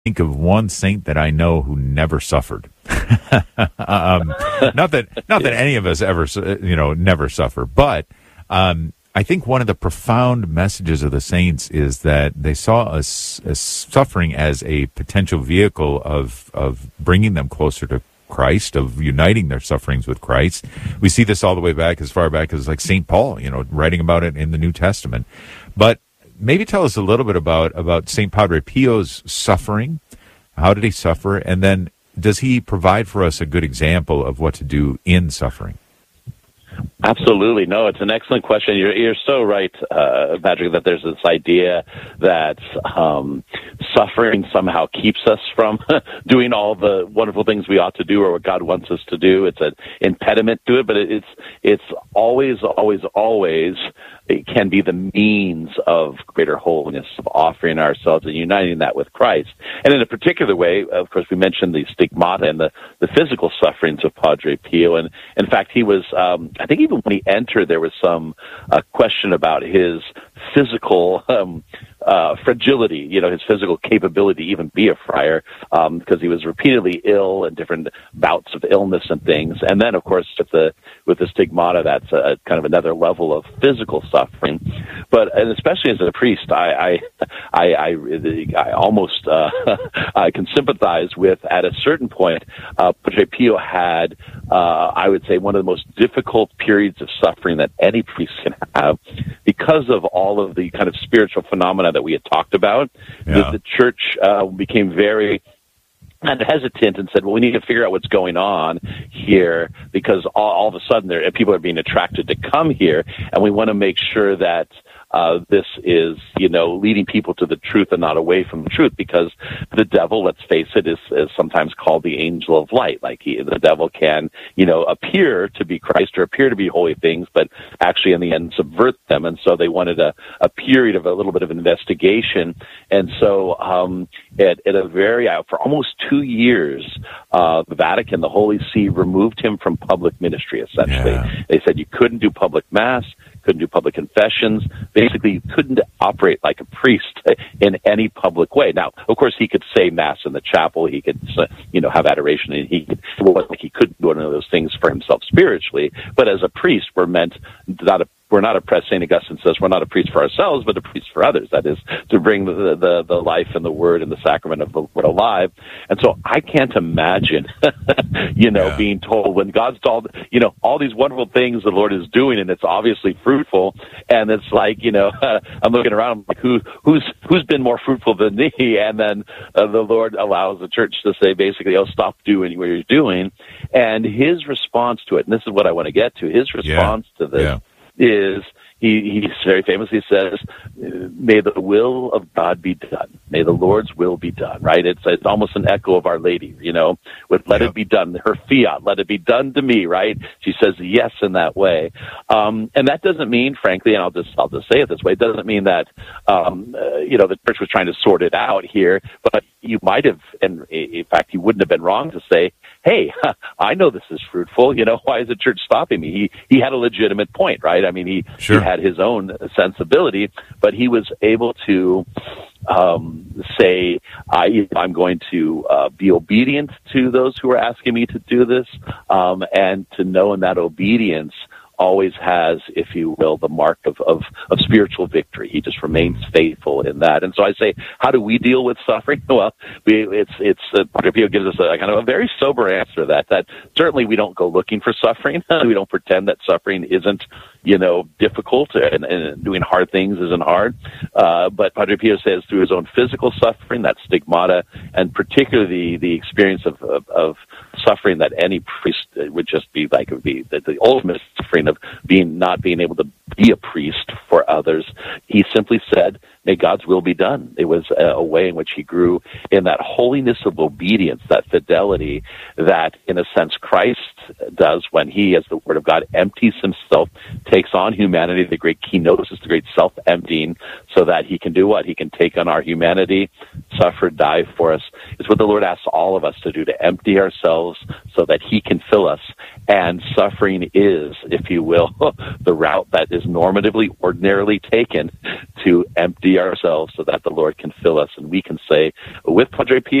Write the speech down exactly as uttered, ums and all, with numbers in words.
think of one saint that I know who never suffered. um, not that not that any of us ever, you know, never suffer, but um, I think one of the profound messages of the saints is that they saw us, us suffering as a potential vehicle of of bringing them closer to Christ, of uniting their sufferings with Christ. We see this all the way back, as far back as like Saint Paul, you know, writing about it in the New Testament. But maybe tell us a little bit about, about Saint Padre Pio's suffering. How did he suffer? And then does he provide for us a good example of what to do in suffering? Absolutely. No, it's an excellent question. You're, you're so right, uh, Patrick, that there's this idea that um, suffering somehow keeps us from doing all the wonderful things we ought to do or what God wants us to do. It's an impediment to it, but it's it's always, always, always it can be the means of greater holiness, of offering ourselves and uniting that with Christ. And in a particular way, of course, we mentioned the stigmata and the, the physical sufferings of Padre Pio. And in fact, he was, um, I think even when he entered, there was some uh, question about his physical um, uh, fragility, you know, his physical capability to even be a friar, um, because he was repeatedly ill and different bouts of illness and things. And then, of course, with the with the stigmata, that's a, kind of another level of physical suffering. But and especially as a priest, I I I, I, I almost uh, I can sympathize with at a certain point. Uh, Padre Pio had, uh, I would say, one of the most difficult periods of suffering that any priest can have, because of all of the kind of spiritual phenomena that we had talked about. Yeah. The, the church uh, became very kind of hesitant and said, well, we need to figure out what's going on here, because all, all of a sudden there, people are being attracted to come here, and we want to make sure that Uh, this is, you know, leading people to the truth and not away from the truth, because the devil, let's face it, is, is sometimes called the angel of light. Like he, the devil can, you know, appear to be Christ or appear to be holy things, but actually in the end subvert them. And so they wanted a, a period of a little bit of investigation. And so um, at, at a very, uh, for almost two years, uh, the Vatican, the Holy See, removed him from public ministry, essentially. Yeah. They said you couldn't do public mass, couldn't do public confessions. Basically, you couldn't operate like a priest in any public way. Now, of course, he could say mass in the chapel. He could, you know, have adoration, and he could, well, he couldn't do one of those things for himself spiritually. But as a priest, we're meant not a We're not a priest. Saint Augustine says we're not a priest for ourselves, but a priest for others. That is, to bring the, the, the life and the word and the sacrament of the word alive. And so I can't imagine, you know, yeah. being told when God's told, you know, all these wonderful things the Lord is doing, and it's obviously fruitful. And it's like, you know, I'm looking around, I'm like, who, who's, who's been more fruitful than me? And then uh, the Lord allows the church to say basically, oh, stop doing what you're doing. And his response to it, and this is what I want to get to, his response yeah. to this. Yeah. is he, he very famously says, may the will of God be done. May the Lord's will be done, right? It's it's almost an echo of Our Lady, you know, with let yep. it be done, her fiat, let it be done to me, right? She says yes in that way. Um, and that doesn't mean, frankly, and I'll just, I'll just say it this way, it doesn't mean that, um, uh, you know, the church was trying to sort it out here, but you might have, and in fact, you wouldn't have been wrong to say, hey, I know this is fruitful. You know, why is the church stopping me? He he had a legitimate point, right? I mean, he, sure. he had his own sensibility, but he was able to um, say, I, I'm going to uh, be obedient to those who are asking me to do this, um, and to know in that obedience always has, if you will, the mark of, of, of spiritual victory. He just remains faithful in that. And so I say, how do we deal with suffering? Well, we, it's, it's, uh, Padre Pio gives us a kind of a very sober answer to that, that certainly we don't go looking for suffering. We don't pretend that suffering isn't, you know, difficult, and, and doing hard things isn't hard. Uh, but Padre Pio says through his own physical suffering, that stigmata, and particularly the, the experience of, of, of suffering that any priest would just be like, it would be the, the ultimate suffering of being, not being able to be a priest for others. He simply said, may God's will be done. It was a, a way in which he grew in that holiness of obedience, that fidelity that, in a sense, Christ does when he, as the Word of God, empties himself, takes on humanity, the great kenosis, the great self-emptying, so that he can do what? He can take on our humanity, suffer, die for us. It's what the Lord asks all of us to do, to empty ourselves so that he can fill us. And suffering is, if you will, the route that is is normatively, ordinarily taken to empty ourselves so that the Lord can fill us, and we can say with Padre Pio,